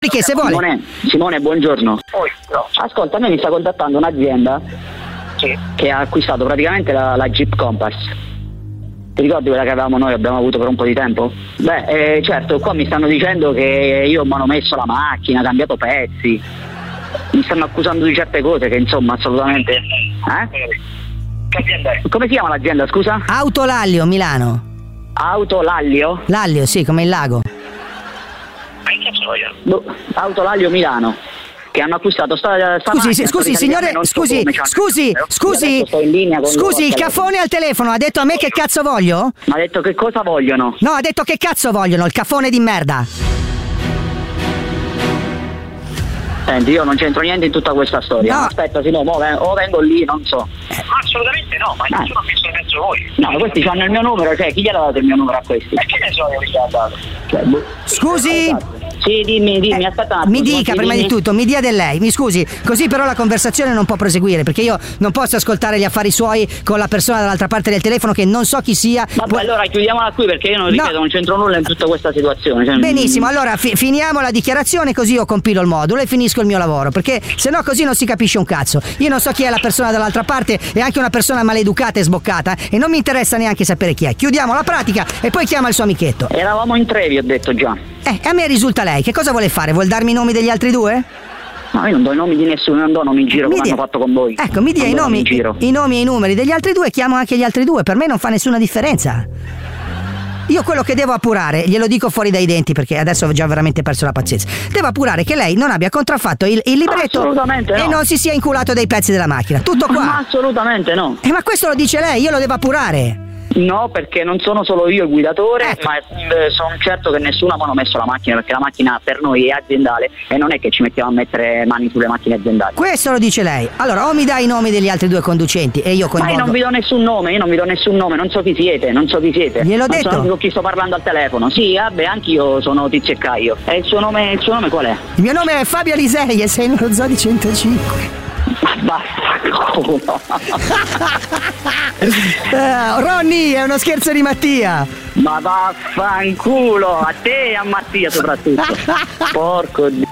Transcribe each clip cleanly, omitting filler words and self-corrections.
Che se vuole. Simone, buongiorno. Ascolta, a me mi sta contattando un'azienda che ha acquistato praticamente la Jeep Compass. Ti ricordi quella che avevamo noi, abbiamo avuto per un po' di tempo? Certo, qua mi stanno dicendo che io mi hanno messo la macchina, cambiato pezzi. Mi stanno accusando di certe cose che insomma assolutamente. Che azienda è? Come si chiama l'azienda, scusa? Autolallio, Milano. Autolallio? Lallio, sì, come il lago. Autolallio Milano, che hanno acquistato scusi signore, scusi, il caffone al telefono ha detto a me che cazzo voglio? Ma ha detto che cosa vogliono? No, ha detto che cazzo vogliono, il caffone di merda. Senti, io non c'entro niente in tutta questa storia. No. Aspetta, Simone, o vengo lì, non so. Assolutamente no, ma nessuno ha messo in mezzo voi. No, questi hanno il mio numero, cioè chi gli ha dato il mio numero a questi? E che ne so io che gli ha dato? Scusi? Sì, dimmi, aspetta un attimo. Mi dica prima di tutto, mi dia del lei, mi scusi, così però la conversazione non può proseguire, perché io non posso ascoltare gli affari suoi con la persona dall'altra parte del telefono che non so chi sia. Vabbè, allora chiudiamola qui perché io non c'entro nulla in tutta questa situazione. Cioè, benissimo, allora finiamo la dichiarazione così io compilo il modulo e finisco il mio lavoro, perché sennò così non si capisce un cazzo. Io non so chi è la persona dall'altra parte, è anche una persona maleducata e sboccata e non mi interessa neanche sapere chi è. Chiudiamo la pratica e poi chiama il suo amichetto. Eravamo in tre, vi ho detto già. A me risulta lei, che cosa vuole fare? Vuol darmi i nomi degli altri due? No, io non do i nomi di nessuno, non do nomi in giro come hanno fatto con voi. Ecco, mi dia i nomi e i numeri degli altri due, chiamo anche gli altri due, per me non fa nessuna differenza. Io quello che devo appurare, glielo dico fuori dai denti perché adesso ho già veramente perso la pazienza. Devo appurare che lei non abbia contraffatto il libretto assolutamente no. E non si sia inculato dei pezzi della macchina. Tutto qua. Ma assolutamente no. Ma questo lo dice lei, io lo devo appurare. No, perché non sono solo io il guidatore, ma sono certo che nessuno mi ha messo la macchina, perché la macchina per noi è aziendale e non è che ci mettiamo a mettere mani sulle macchine aziendali. Questo lo dice lei. Allora, o mi dai i nomi degli altri due conducenti e io coinvolgo. Ma io non vi do nessun nome, non so chi siete. Gliel'ho detto. Non so con chi sto parlando al telefono. Sì, vabbè, anch'io sono Tizio e Caio. E il suo nome qual è? Il mio nome è Fabio Alisei e sei nello Zoo di 105. Basta. Ronny, è uno scherzo di Mattia. Ma vaffanculo, a te e a Mattia soprattutto. Porco Dio.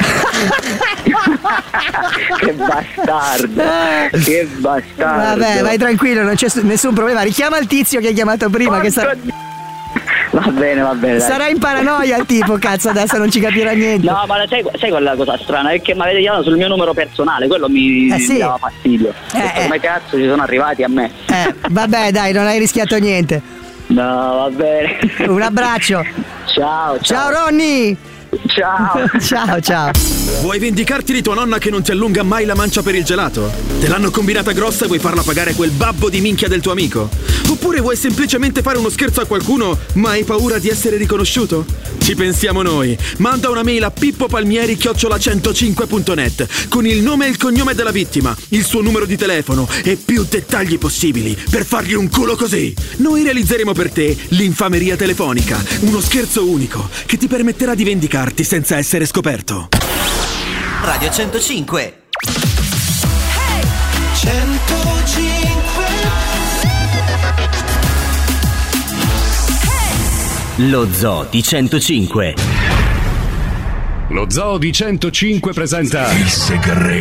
Che bastardo. Vabbè, vai tranquillo, non c'è nessun problema. Richiama il tizio che hai chiamato prima. Porco che sarà... Va bene. Sarà in paranoia il tipo, cazzo, adesso non ci capirà niente. No, ma sai quella cosa strana? È che mi avete chiamato sul mio numero personale, quello mi dava fastidio. Come cazzo ci sono arrivati a me? Vabbè, dai, non hai rischiato niente. No, va bene. Un abbraccio. Ciao. Ciao Ronny. Ciao. Vuoi vendicarti di tua nonna che non ti allunga mai la mancia per il gelato? Te l'hanno combinata grossa e vuoi farla pagare quel babbo di minchia del tuo amico? Oppure vuoi semplicemente fare uno scherzo a qualcuno ma hai paura di essere riconosciuto? Ci pensiamo noi. Manda una mail a pippopalmieri@105.net con il nome e il cognome della vittima, il suo numero di telefono e più dettagli possibili per fargli un culo così. Noi realizzeremo per te l'infameria telefonica, uno scherzo unico che ti permetterà di vendicarti senza essere scoperto. Radio 105. Hey! 105. Hey! Lo Zoo di 105. Lo Zoo di 105 presenta Il segreto